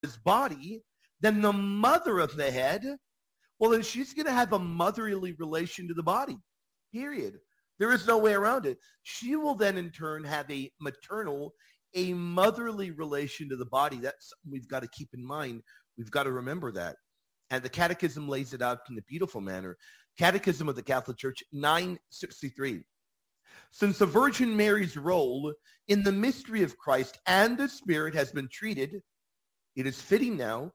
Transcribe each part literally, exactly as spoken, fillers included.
his body, then the mother of the head, well, then she's going to have a motherly relation to the body, period. There is no way around it. She will then in turn have a maternal, a motherly relation to the body. That's something we've got to keep in mind. We've got to remember that. And the Catechism lays it out in a beautiful manner. Catechism of the Catholic Church, nine sixty-three. Since the Virgin Mary's role in the mystery of Christ and the Spirit has been treated, it is fitting now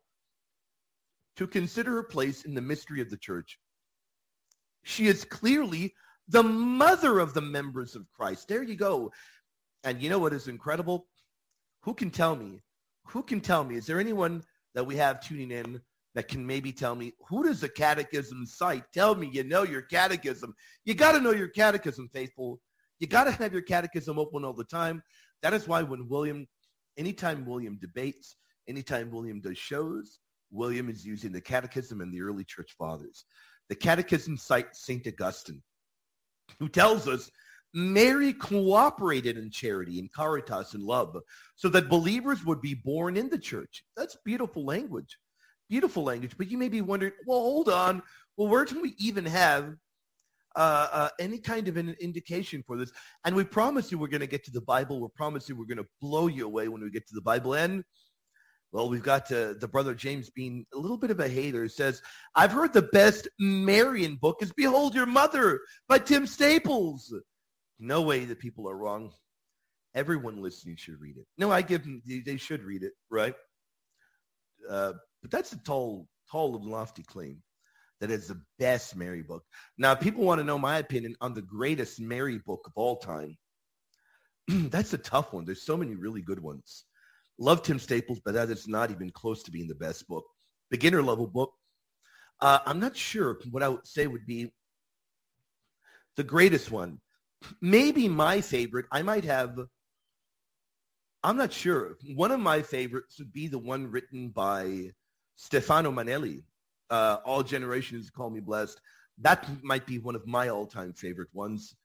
to consider her place in the mystery of the Church. She is clearly the mother of the members of Christ. There you go. And you know what is incredible? Who can tell me? Who can tell me? Is there anyone that we have tuning in that can maybe tell me, who does the catechism cite? Tell me you know your catechism. You got to know your catechism, faithful. You got to have your catechism open all the time. That is why when William, anytime William debates, anytime William does shows, William is using the catechism and the early church fathers. The catechism cites Saint Augustine, who tells us Mary cooperated in charity, in caritas, in love, so that believers would be born in the church. That's beautiful language. Beautiful language. But you may be wondering, well, hold on. Well, where can we even have uh, uh, any kind of an indication for this? And we promise you we're going to get to the Bible. We promise you we're going to blow you away when we get to the Bible. And, well, we've got uh, the brother James being a little bit of a hater. Says, I've heard the best Marian book is Behold Your Mother by Tim Staples. No way that people are wrong. Everyone listening should read it. No, I give them, they should read it, right? Uh, but that's a tall, tall and lofty claim that it's the best Mary book. Now, people want to know my opinion on the greatest Mary book of all time. That's a tough one. There's so many really good ones. Love Tim Staples, but that is not even close to being the best book. Beginner level book. Uh, I'm not sure what I would say would be the greatest one. Maybe my favorite, I might have, I'm not sure. One of my favorites would be the one written by Stefano Manelli, uh, All Generations Call Me Blessed. That might be one of my all-time favorite ones.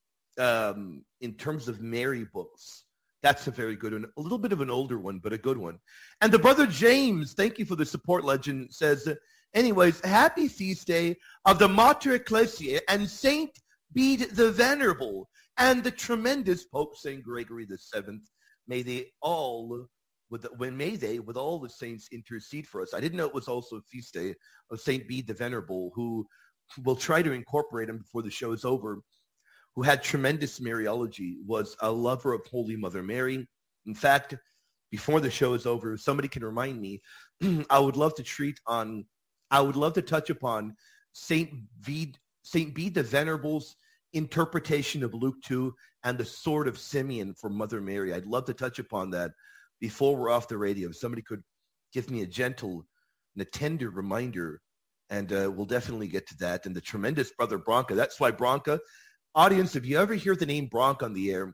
Um, in terms of Mary books, that's a very good one. A little bit of an older one, but a good one. And the brother James, thank you for the support, legend, says, anyways, happy feast day of the Mater Ecclesiae and Saint Bede the Venerable and the tremendous Pope Saint Gregory the Seventh. May they all, with the, when may they, with all the saints, intercede for us. I didn't know it was also a feast day of Saint Bede the Venerable, who will try to incorporate him before the show is over, who had tremendous Mariology, was a lover of Holy Mother Mary. In fact, before the show is over, if somebody can remind me, I would love to treat on, I would love to touch upon Saint Bede, Saint Bede the Venerable's interpretation of Luke two and the sword of Simeon for Mother Mary. I'd love to touch upon that before we're off the radio. If somebody could give me a gentle and a tender reminder, and uh, we'll definitely get to that. And the tremendous brother Bronca. That's why Bronca, audience, if you ever hear the name Bronca on the air,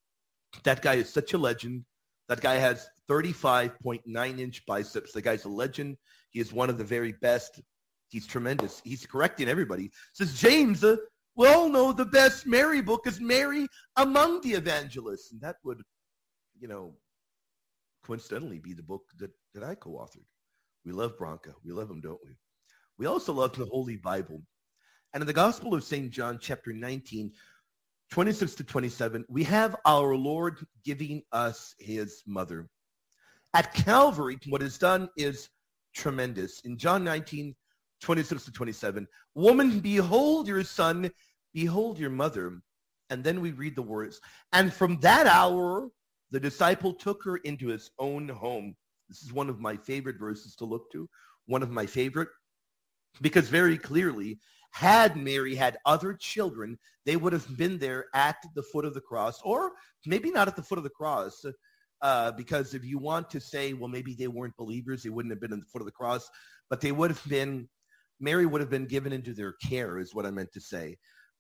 that guy is such a legend. That guy has thirty-five point nine inch biceps. The guy's a legend. He is one of the very best. He's tremendous. He's correcting everybody. Says James, uh, we all know the best Mary book is Mary Among the Evangelists. And that would, you know, coincidentally be the book that, that I co-authored. We love Bronca. We love him, don't we? We also love the Holy Bible. And in the Gospel of Saint John, chapter nineteen, twenty-six to twenty-seven, we have our Lord giving us his mother. At Calvary, what is done is tremendous. In John nineteen, twenty-six to twenty-seven, woman, behold your son, behold your mother. And then we read the words, and from that hour, the disciple took her into his own home. This is one of my favorite verses to look to, one of my favorite, because very clearly, had Mary had other children, they would have been there at the foot of the cross, or maybe not at the foot of the cross, uh, because if you want to say, well, maybe they weren't believers, they wouldn't have been at the foot of the cross, but they would have been, Mary would have been given into their care, is what I meant to say,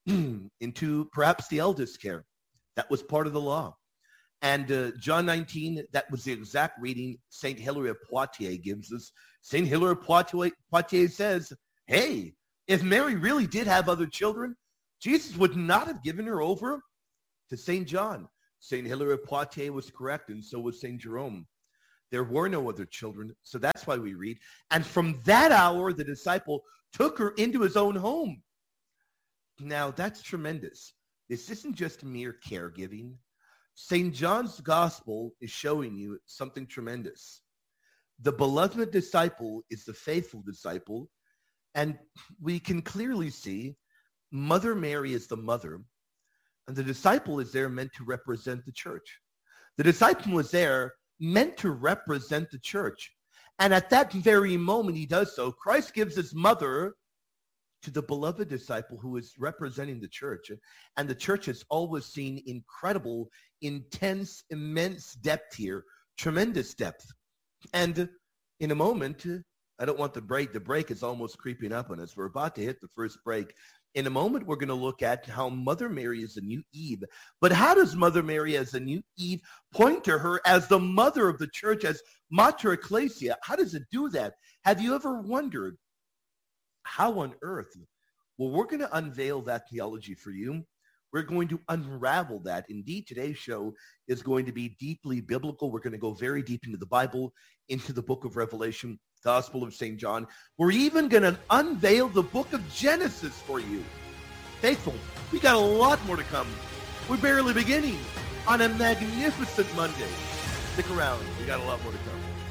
into perhaps the eldest care. That was part of the law. And uh, John nineteen, that was the exact reading Saint Hilary of Poitiers gives us. Saint Hilary of Poitiers, Poitiers says, hey, if Mary really did have other children, Jesus would not have given her over to Saint John. Saint Hilary of Poitiers was correct, and so was Saint Jerome. There were no other children. So that's why we read. And from that hour, the disciple took her into his own home. Now, that's tremendous. This isn't just mere caregiving. Saint John's gospel is showing you something tremendous. The beloved disciple is the faithful disciple. And we can clearly see Mother Mary is the mother. And the disciple is there meant to represent the church. The disciple is there meant to represent the church. And at that very moment he does so. Christ gives his mother to the beloved disciple who is representing the church. And the church has always seen incredible, intense, immense depth here, tremendous depth. And in a moment, I don't want the break. The break is almost creeping up on us. We're about to hit the first break. In a moment, we're going to look at how Mother Mary is the new Eve. But how does Mother Mary as the new Eve point to her as the mother of the church, as Mater Ecclesia? How does it do that? Have you ever wondered how on earth? Well, we're going to unveil that theology for you. We're going to unravel that. Indeed, today's show is going to be deeply biblical. We're going to go very deep into the Bible, into the book of Revelation, Gospel of Saint John. We're even going to unveil the book of Genesis for you. Faithful, we got a lot more to come. We're barely beginning on a magnificent Monday. Stick around. We got a lot more to come.